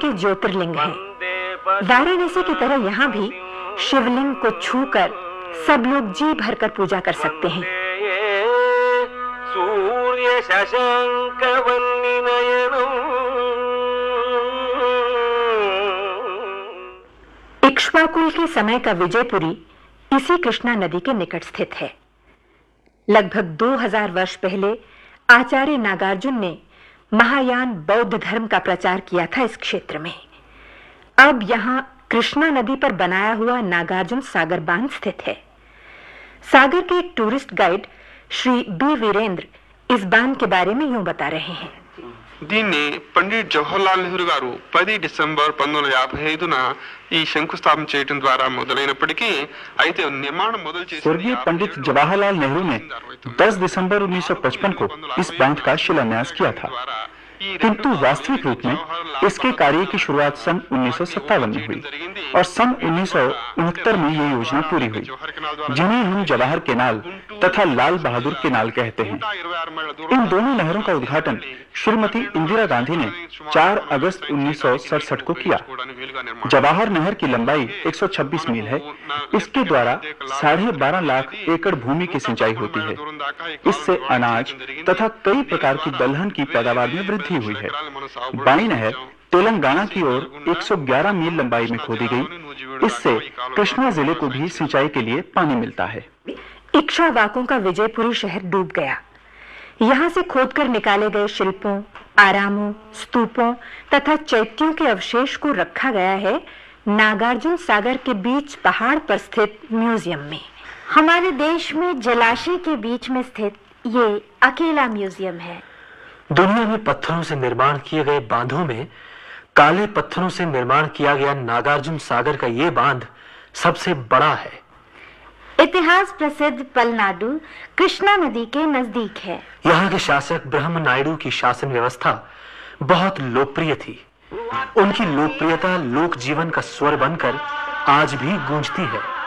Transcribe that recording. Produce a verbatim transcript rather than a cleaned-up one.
के ज्योतिर्लिंग हैं। वाराणसी की तरह यहाँ भी शिवलिंग को छूकर सब लोग जी भरकर पूजा कर सकते हैं। सूर्य शशांक इक्ष्वाकुल के समय का विजयपुरी इसी कृष्णा नदी के निकट स्थित है। लगभग दो हज़ार वर्ष पहले आचार्य नागार्जुन ने महायान बौद्ध धर्म का प्रचार किया था इस क्षेत्र में। अब यहाँ कृष्णा नदी पर बनाया हुआ नागार्जुन सागर बांध स्थित है। सागर के एक tourist guide Shri B Virendra इस बांध के बारे में यूं बता रहे हैं। దీన్ని పండిట్ జవహర్లాల్ నెహ్రూ గారు పది డిసెంబర్ పంతొమ్మిది వందల యాభై ఐదున ఈ శంకుస్థాపన చేయడం ద్వారా మొదలైనప్పటికీ అయితే నిర్మాణం మొదలు చేసిన स्वर्गीय पंडित जवाहरलाल नेहरू ने दस दिसंबर उन्नीस सौ पचपन को इस बांध का शिलान्यास किया था, किंतु वास्तविक रूप में इसके कार्य की शुरुआत सन उन्नीस सौ सत्तावन में हुई और सन उन्नीस सौ उनहत्तर में ये योजना पूरी हुई, जिन्हें हम जवाहर केनाल तथा लाल बहादुर केनाल कहते हैं। इन दोनों नहरों का उद्घाटन श्रीमती इंदिरा गांधी ने चार अगस्त उन्नीस सौ सड़सठ को किया। जवाहर नहर की लंबाई एक सौ छब्बीस मील है। इसके द्वारा साढ़े बारह लाख एकड़ भूमि की सिंचाई होती है। इससे अनाज तथा कई प्रकार की दलहन की पैदावार में वृद्धि हुई है। बाई नहर तेलंगाना की ओर एक सौ ग्यारह मील लंबाई में खोदी गई। इससे कृष्णा जिले को भी सिंचाई के लिए पानी मिलता है। इक्ष्वाकुओं का विजयपुरी शहर डूब गया। यहाँ से खोदकर निकाले गए शिल्पों, आरामों, स्तूपों तथा चैत्यों के अवशेष को रखा गया है नागार्जुन सागर के बीच पहाड़ पर स्थित म्यूजियम में। हमारे देश में जलाशय के बीच में स्थित ये अकेला म्यूजियम है। दुनिया में पत्थरों से निर्माण किए गए बांधों में काले पत्थरों से निर्माण किया गया नागार्जुन सागर का ये बांध सबसे बड़ा है। इतिहास प्रसिद्ध पलनाडु कृष्णा नदी के नजदीक है। यहाँ के शासक ब्रह्म नायडू की शासन व्यवस्था बहुत लोकप्रिय थी। उनकी लोकप्रियता लोक जीवन का स्वर बनकर आज भी गूंजती है।